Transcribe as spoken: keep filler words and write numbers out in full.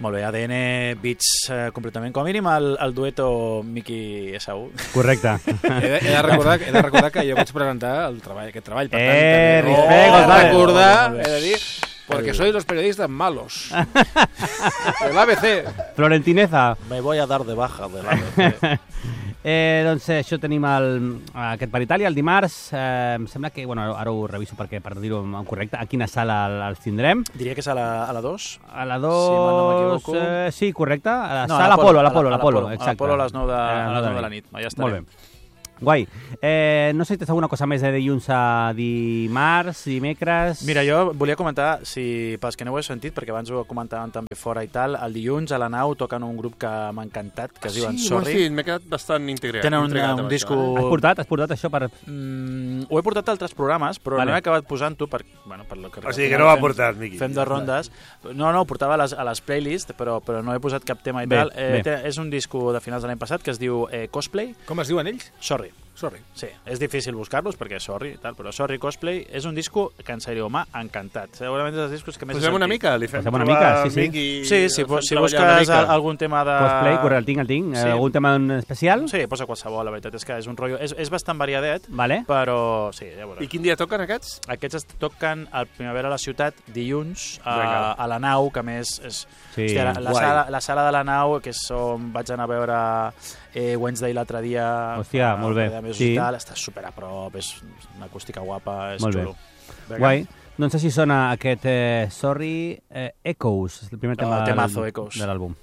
Molt bé, A D N Beats eh, completament. Com a mínim el, el dueto Miki S U. Correcte. he, de, he, de recordar, he de recordar que jo vaig presentar el treball, aquest treball. Per tant, Eh, també, respecte, he de González. recordar, he de dir, porque sois los periodistas malos. El A B C. Florentineza. Me voy a dar de baja de la... Eh, doncs eh, això tenim el, aquest per Itàlia, el dimarts. Eh, em sembla que, bueno, ara ho reviso perquè per dir-ho en correcte, a quina sala el- els tindrem? Diria que és a la, a la dos. A la Si mal no dos... m'equivoco. eh, sí, correcte. A la No, sala Apolo, a l'Apolo, a a l'Apolo, l'Apolo. A exacte. l'Apolo a les nou de, Eh, a les nou nou de la nit. Ja estarem. Molt bé. Guai. Eh, no sé si tens alguna cosa més de dilluns a dimarts, dimecres... Mira, jo volia comentar, si pels que no ho he sentit, perquè abans ho comentaven també fora i tal, el dilluns a la nau toquen un grup que m'ha encantat, que es diuen Sí, Sorry. sí, m'he quedat bastant integrat. Tenen un, intrigat un amb disco... això, Has portat, has portat això per... Mm, ho he portat a altres programes, però Vale. no he acabat posant-ho per, bueno, per lo que... O sigui que no ho ha portat, Miqui. Fem dos rondes. No, no, ho portava a les, a les playlists, però, però no he posat cap tema i Bé, tal. Eh, bé. té, és un disco de finals de l'any passat que es diu eh, Cosplay. Com es diuen ells? Sorry. Sorry. Sí, és difícil buscar-los perquè sorry i tal, però Sorry Cosplay és un disco que en sèrio m'ha encantat. Segurament és dels discos que més he Posem una sentit. mica, li fem Posem una provar mica, sí, al sí. Miqui, Sí, sí, el si, fem si treballar una busques mica. al- algun tema de... Cosplay, corre, el tinc, el tinc. Sí. Eh, algun tema en especial? Sí, posa qualsevol, la veritat és que és un rotllo... És, és bastant variadet, Vale. però sí, ja veuràs. I quin dia toquen aquests? Aquests es toquen al Primavera a la Ciutat dilluns a, Vinga. a la nau, que a més és... Sí. Hòstia, la, la, Guai. sala, la sala de la nau, que és on vaig anar a veure eh, Wednesday l'altre dia... Hòstia, fa molt bé. un parell de mesos Sí. i tal, està super a prop, és una acústica guapa, és Molt bé. xulo. Guai. Doncs així sona aquest eh, Sorry eh, Echoes, el primer Oh, tema temazo, del- Echoes. de l'àlbum.